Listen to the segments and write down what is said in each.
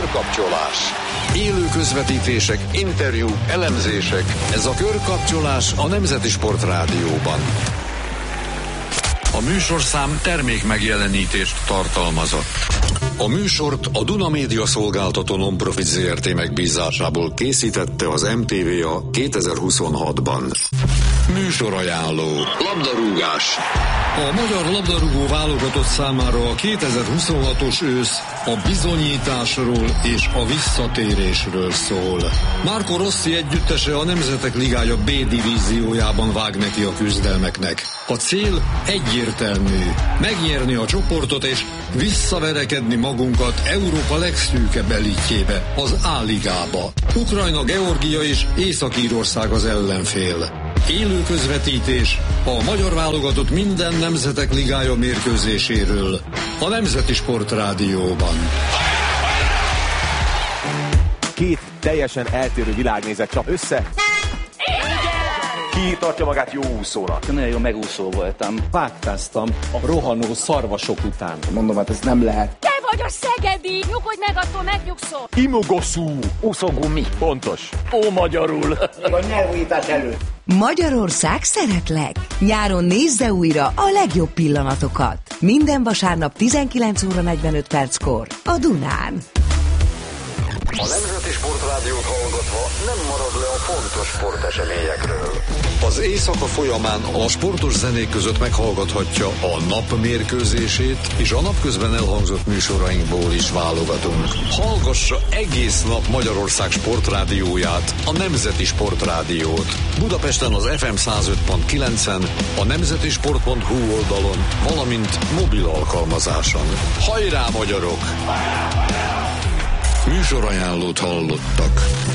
Körkapcsolás. Élő közvetítések, interjúk, elemzések. Ez a Körkapcsolás a Nemzeti Sport Rádióban. A műsorszám termékmegjelenítést tartalmazott. A műsort a Duna Média Szolgáltató Non-Profit Zrt. Megbízásából készítette az MTVA 2026-ban. Műsorajánló. Labdarúgás. A magyar labdarúgó válogatott számára a 2026-os ősz a bizonyításról és a visszatérésről szól. Marco Rossi együttese a Nemzetek Ligája B divíziójában vág neki a küzdelmeknek. A cél egyértelmű: megnyerni a csoportot és visszaverekedni magunkat Európa legszűkebb elitjébe, az A-ligába. Ukrajna, Georgia és Észak-Írország az ellenfél. Élő közvetítés a magyar válogatott minden Nemzetek Ligája mérkőzéséről a Nemzeti Sport Rádióban. Két teljesen eltérő világnézet csap össze. Ki tartja magát jó úszónak? Nagyon jó megúszó voltam. Vágtáztam a rohanó szarvasok után. Mondom, hát ez nem lehet. Te vagy a szegedi! Nyugodj meg, attól megnyugszol! Imogoszú. Úszógumi. Pontos. Ó, magyarul. A nyelvújítás előtt. Magyarország szeretlek! Nyáron nézze újra a legjobb pillanatokat. Minden vasárnap 19 óra 45 perckor a Dunán. A Nemzeti Sport Rádiót hallgatva nem marad le a fontos sporteseményekről. Az éjszaka folyamán a sportos zenék között meghallgathatja a nap mérkőzését, és a napközben elhangzott műsorainkból is válogatunk. Hallgassa egész nap Magyarország sportrádióját, a Nemzeti Sport Rádiót. Budapesten az FM 105.9-en, a nemzetisport.hu oldalon, valamint mobil alkalmazáson. Hajrá, magyarok! Műsorajánlót hallottak.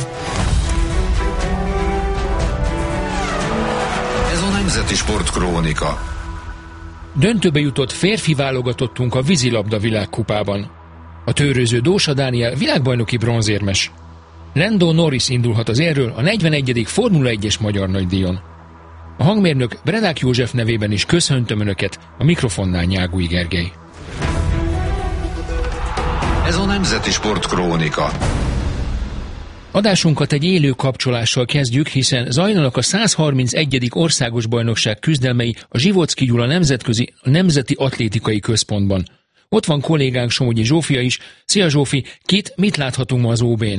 Ez a Nemzeti Sport Krónika. Döntőbe jutott férfi válogatottunk a vízilabda világkupában. A tőröző Dósa Dániel világbajnoki bronzérmes. Lando Norris indulhat az érről a 41. Formula 1-es magyar nagydíjon. A hangmérnök Bredák József nevében is köszöntöm Önöket, a mikrofonnál Nyágúj Gergely. Ez a Nemzeti Sport Krónika. Adásunkat egy élő kapcsolással kezdjük, hiszen zajlanak a 131. országos bajnokság küzdelmei a Zsivocki Gyula Nemzeti Atlétikai Központban. Ott van kollégánk Somogyi Zsófia is. Szia Zsófi, mit láthatunk ma az OB-n?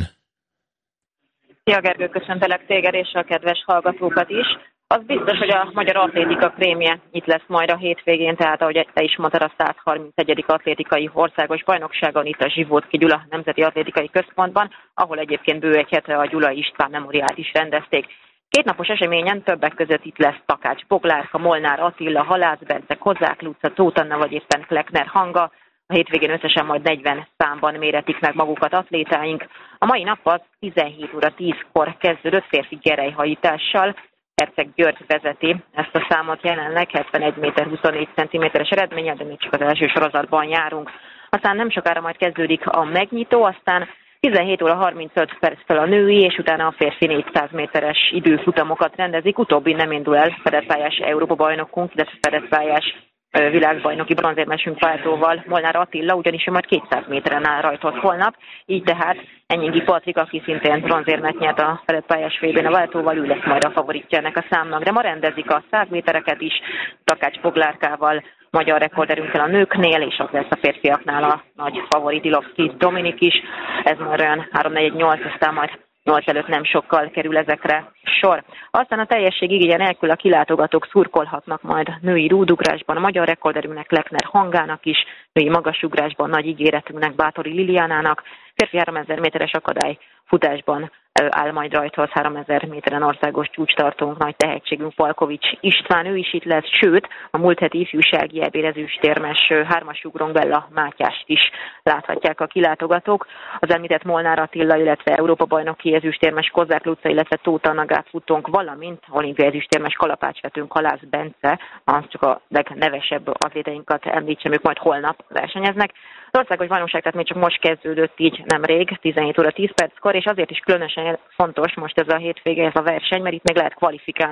Szia Gergő, köszöntelek téged és a kedves hallgatókat is. Az biztos, hogy a magyar atlétika krémje itt lesz majd a hétvégén, tehát ahogy te is mondtad, a 131. atlétikai országos bajnokságon, itt a Zsivóczki Gyula Nemzeti Atlétikai Központban, ahol egyébként bő egy hete a Gyulai István memoriát is rendezték. Kétnapos eseményen többek között itt lesz Takács Boglárka, Molnár Attila, Halász Bence, Kozák Luca, Tóth Anna vagy éppen Kleckner Hanga. A hétvégén összesen majd 40 számban méretik meg magukat atlétáink. A mai nap az 17 óra 10-kor kezdődött férfi gerelyhajítással. Herceg György vezeti ezt a számot jelenleg 71 méter 24 cm-es eredménnyel, de még csak az első sorozatban járunk. Aztán nem sokára majd kezdődik a megnyitó, aztán 17 óra 35 perccel a női, és utána a férfi 400 méteres időfutamokat rendezik. Utóbbi nem indul el fedetpályás Európa-bajnokunk, illetve fedetpályás világbajnoki bronzérmesünk váltóval, Molnár Attila, ugyanis ő majd 200 méteren áll rajtot holnap, így tehát Enyingi Patrik, aki szintén bronzérmet nyert a fedetpályás VB-n a váltóval, ő lesz majd a favoritja ennek a számnak. De ma rendezik a 100 métereket is, Takács Boglárkával, magyar rekorderünkkel a nőknél, és az lesz a férfiaknál a nagy favorit Ilovszki Dominik is. Ez már olyan 3-4-8, aztán majd 8 előtt nem sokkal kerül ezekre sor. Aztán a teljesség igénye nélkül a kilátogatók szurkolhatnak majd női rúdugrásban a magyar rekorderünknek, Kleckner Hangának is, női magasugrásban nagy ígéretünknek, Báthori Liliánának, férfi 3000 méteres akadály futásban áll majd rajta az 3000 méteren országos csúcstartónk, nagy tehetségünk Palkovics István, ő is itt lesz, sőt, a múlt heti ifjúsági EB ezüstérmes hármasugrón Bella Mátyást is láthatják a kilátogatók. Az említett Molnár Attila, illetve Európa-bajnoki ezüstérmes Kozák Luca, illetve Tóth Anna gátfutónk, valamint olimpiai ezüstérmes kalapácsvetőnk Halász Bence, csak a legnevesebb atlétainkat említsem, ők majd holnap versenyeznek. Az országos bajnokság tehát még csak most kezdődött, így nemrég, 17 óra 10 perckor, és azért is különösen fontos most ez a hétvége, ez a verseny, mert itt meg lehet kvalifikálni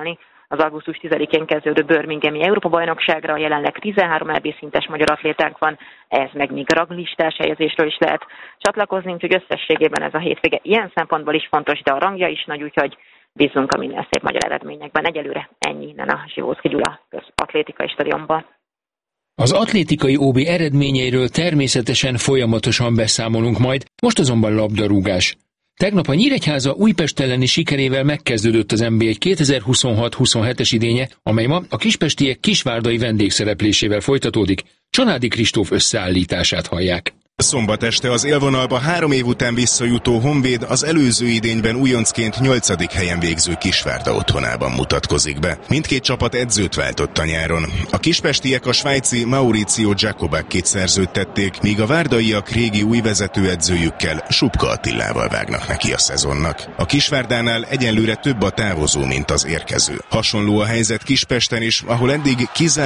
az augusztus 10-én kezdődő Birminghami Európa-bajnokságra. Jelenleg 13 EB-szintes magyar atlétánk van, ez meg még ranglistás helyezésről is lehet csatlakozni, úgyhogy összességében ez a hétvége ilyen szempontból is fontos, de a rangja is nagy, úgyhogy bízunk a minél szép magyar eredményekben. Egyelőre ennyi innen a Zsivóczky Gyula közatlétikai stadionban. Az atlétikai OB eredményeiről természetesen folyamatosan beszámolunk majd, most azonban labdarúgás. Tegnap a Nyíregyháza Újpest elleni sikerével megkezdődött az NB1 2026-27-es idénye, amely ma a kispestiek kisvárdai vendégszereplésével folytatódik. Csanádi Kristóf összeállítását hallják. Szombat este az élvonalba 3 év után visszajutó Honvéd az előző idényben újoncként 8. helyen végző Kisvárda otthonában mutatkozik be. Mindkét csapat edzőt váltott a nyáron. A kispestiek a svájci Mauricio Giacobacchit szerződtették, míg a várdaiak régi új vezetőedzőjükkel, Subka Attilával vágnak neki a szezonnak. A Kisvárdánál egyenlőre több a távozó, mint az érkező. Hasonló a helyzet Kispesten is, ahol eddig